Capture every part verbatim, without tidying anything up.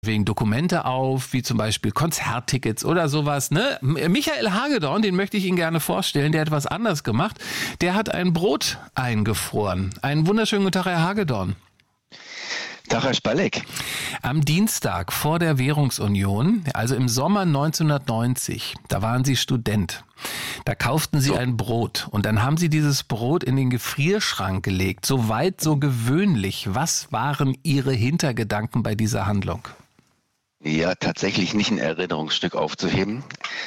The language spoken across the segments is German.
wegen Dokumente auf, wie zum Beispiel Konzerttickets oder sowas. Ne? Michael Hagedorn, den möchte ich Ihnen gerne vorstellen, der hat was anders gemacht. Der hat ein Brot eingefroren. Einen wunderschönen guten Tag, Herr Hagedorn. Tag, Herr Spalleck. Am Dienstag vor der Währungsunion, also im Sommer neunzehnhundertneunzig, da waren Sie Student. Da kauften Sie so ein Brot und dann haben Sie dieses Brot in den Gefrierschrank gelegt. So weit, so gewöhnlich. Was waren Ihre Hintergedanken bei dieser Handlung? Ja, tatsächlich nicht ein Erinnerungsstück aufzuheben,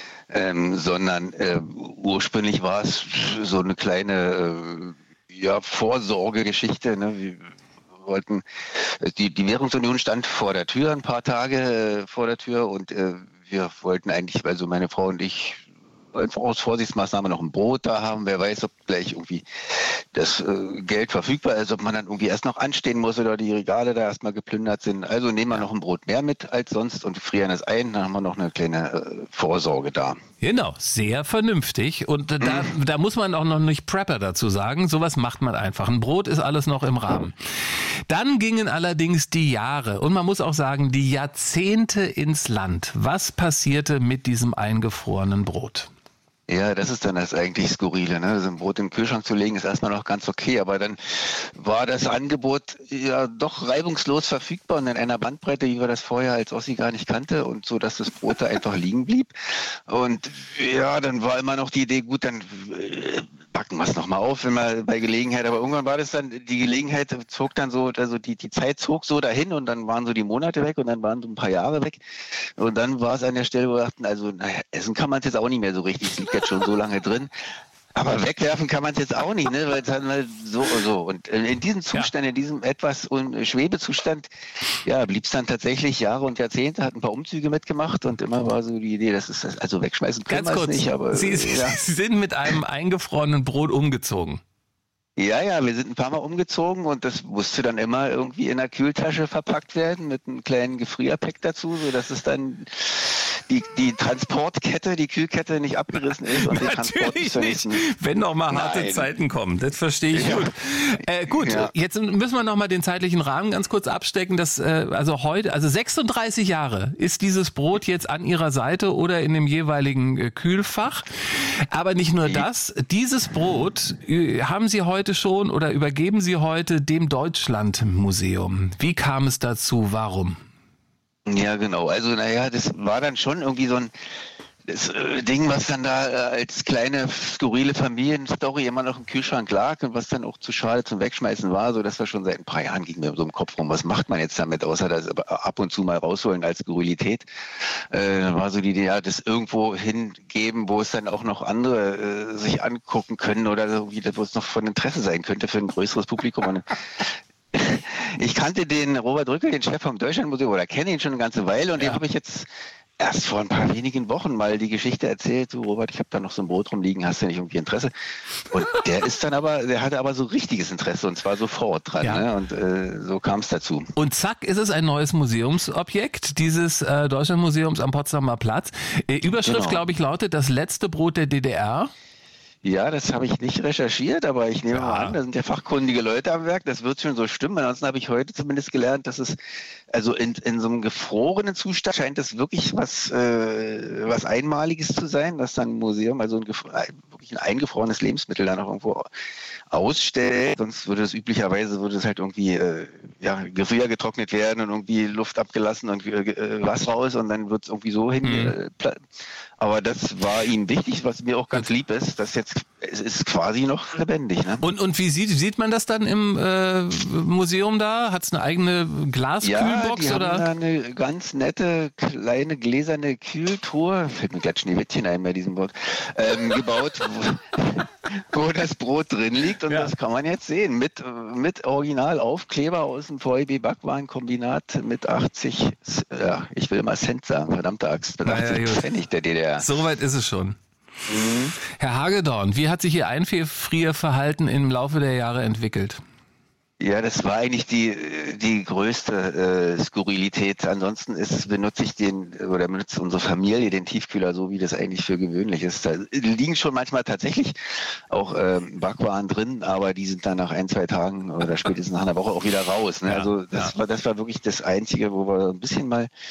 ähm, sondern äh, ursprünglich war es so eine kleine äh, ja, Vorsorgegeschichte. Ne? Wir wollten, die, die Währungsunion stand vor der Tür, ein paar Tage äh, vor der Tür, und äh, wir wollten eigentlich, also meine Frau und ich, einfach aus Vorsichtsmaßnahme noch ein Brot da haben. Wer weiß, ob gleich irgendwie das äh, Geld verfügbar ist, ob man dann irgendwie erst noch anstehen muss oder die Regale da erstmal geplündert sind. Also nehmen wir noch ein Brot mehr mit als sonst und frieren es ein. Dann haben wir noch eine kleine äh, Vorsorge da. Genau, sehr vernünftig. Und äh, da, mm. da muss man auch noch nicht Prepper dazu sagen. Sowas macht man einfach. Ein Brot ist alles noch im Rahmen. Dann gingen allerdings die Jahre und man muss auch sagen, die Jahrzehnte ins Land. Was passierte mit diesem eingefrorenen Brot? Ja, das ist dann das eigentlich Skurrile. Ne? So ein Brot in den Kühlschrank zu legen, ist erstmal noch ganz okay, aber dann war das Angebot ja doch reibungslos verfügbar und in einer Bandbreite, wie wir das vorher als Ossi gar nicht kannte, und so, dass das Brot da einfach liegen blieb. Und ja, dann war immer noch die Idee, gut, dann äh, backen wir es nochmal auf, wenn wir bei Gelegenheit, aber irgendwann war das dann, die Gelegenheit zog dann so, also die, die Zeit zog so dahin und dann waren so die Monate weg und dann waren so ein paar Jahre weg und dann war es an der Stelle, wo wir dachten, also naja, essen kann man es jetzt auch nicht mehr so richtig, es liegt jetzt schon so lange drin. Aber wegwerfen kann man es jetzt auch nicht, ne? Weil es halt mal so so. Und in diesem Zustand, ja. in diesem etwas Schwebezustand, ja, blieb es dann tatsächlich Jahre und Jahrzehnte, hat ein paar Umzüge mitgemacht und immer war so die Idee, das ist das, also wegschmeißen können wir es nicht. Aber Sie, ja. Sie sind mit einem eingefrorenen Brot umgezogen. Ja, ja, wir sind ein paar Mal umgezogen und das musste dann immer irgendwie in einer Kühltasche verpackt werden mit einem kleinen Gefrierpack dazu, so dass es dann die, die Transportkette, die Kühlkette nicht abgerissen ist und die Transport nicht, nicht. Wenn noch mal harte Nein. Zeiten kommen, das verstehe ich ja. gut. Äh, gut, ja. Jetzt müssen wir noch mal den zeitlichen Rahmen ganz kurz abstecken. Das, äh, also heute, also sechsunddreißig Jahre ist dieses Brot jetzt an Ihrer Seite oder in dem jeweiligen äh, Kühlfach. Aber nicht nur das, dieses Brot äh, haben Sie heute schon oder übergeben Sie heute dem Deutschlandmuseum. Wie kam es dazu? Warum? Ja, genau. Also, naja, das war dann schon irgendwie so ein das, äh, Ding, was dann da äh, als kleine, skurrile Familienstory immer noch im Kühlschrank lag und was dann auch zu schade zum Wegschmeißen war, so dass wir schon seit ein paar Jahren ging mir so im Kopf rum, was macht man jetzt damit, außer das ab und zu mal rausholen als Skurrilität. Äh, dann war so die Idee, ja, das irgendwo hingeben, wo es dann auch noch andere äh, sich angucken können oder so, wie das, wo es noch von Interesse sein könnte für ein größeres Publikum. Und ich kannte den Robert Rückel, den Chef vom Deutschlandmuseum, oder kenne ihn schon eine ganze Weile und ja. dem habe ich jetzt erst vor ein paar wenigen Wochen mal die Geschichte erzählt. Du, Robert, ich habe da noch so ein Brot rumliegen, hast du nicht irgendwie Interesse? Und der ist dann aber, der hatte aber so richtiges Interesse und zwar sofort dran. Ja. Ne? Und äh, so kam es dazu. Und zack, ist es ein neues Museumsobjekt dieses äh, Deutschlandmuseums am Potsdamer Platz. Äh, Überschrift, genau. glaube ich, lautet das letzte Brot der D D R. Ja, das habe ich nicht recherchiert, aber ich nehme ja. mal an, da sind ja fachkundige Leute am Werk, das wird schon so stimmen. Ansonsten habe ich heute zumindest gelernt, dass es, also in, in so einem gefrorenen Zustand scheint es wirklich was, äh, was Einmaliges zu sein, dass dann ein Museum, also ein, wirklich ein eingefrorenes Lebensmittel da noch irgendwo ausstellt. Sonst würde es üblicherweise, würde es halt irgendwie, äh, ja, Gefrier getrocknet werden und irgendwie Luft abgelassen und äh, Wasser raus und dann wird es irgendwie so hin. Mhm. Äh, aber das war ihm wichtig, was mir auch ganz lieb ist, dass jetzt, es ist quasi noch lebendig. Ne? Und, und wie sieht, sieht man das dann im äh, Museum da? Hat es eine eigene Glaskühlbox? Ja, die oder? haben da eine ganz nette, kleine, gläserne Kühltruhe, fällt mir gleich Schneewittchen ein bei diesem Wort, ähm, gebaut, wo, wo das Brot drin liegt und ja. das kann man jetzt sehen. Mit, mit Originalaufkleber aus dem V E B-Backwarenkombinat mit achtzig, ja, ich will mal Cent sagen, verdammte Axt, mit achtzig Pfennig der D D R. Soweit ist es schon. Mhm. Herr Hagedorn, wie hat sich Ihr Einfrierverhalten im Laufe der Jahre entwickelt? Ja, das war eigentlich die die größte äh, Skurrilität. Ansonsten ist, benutze ich den oder benutzt unsere Familie den Tiefkühler so, wie das eigentlich für gewöhnlich ist. Da liegen schon manchmal tatsächlich auch ähm, Backwaren drin, aber die sind dann nach ein, zwei Tagen oder spätestens nach einer Woche auch wieder raus. Ne? Ja, also das ja. war das war wirklich das Einzige, wo wir ein bisschen mal